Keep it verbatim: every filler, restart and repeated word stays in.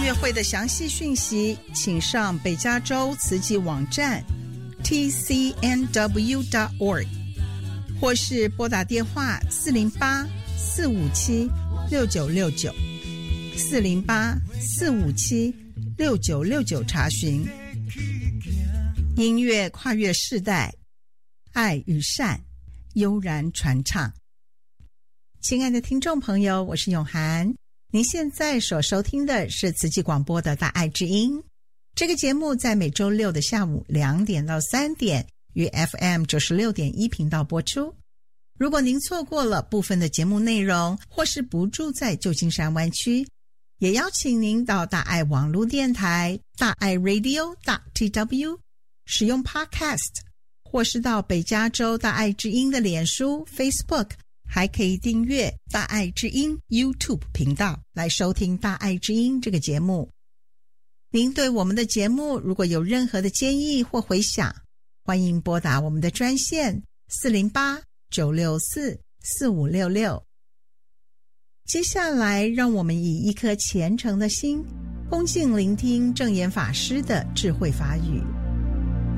乐会的详细讯息，请上北加州慈济网站 T C N W dot org， 或是拨打电话四零八四五七六九六九四零八四五七六九六九查询。音乐跨越世代，爱与善悠然传唱。亲爱的听众朋友，我是永涵，您现在所收听的是慈济广播的大爱之音。这个节目在每周六的下午两点到三点于 F M 九十六点一 频道播出。如果您错过了部分的节目内容，或是不住在旧金山湾区，也邀请您到大爱网络电台大爱 radio dot t w 使用 Podcast， 或是到北加州大爱之音的脸书 Facebook， 还可以订阅大爱之音 YouTube 频道来收听大爱之音这个节目。您对我们的节目如果有任何的建议或回响，欢迎拨打我们的专线四零八九六四四五六六。接下来让我们以一颗虔诚的心恭敬聆听证严法师的智慧法语。